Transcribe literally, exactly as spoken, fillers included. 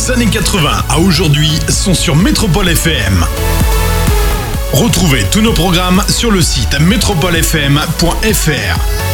Des années quatre-vingts à aujourd'hui sont sur Métropole F M. Retrouvez tous nos programmes sur le site métropole f m point f r.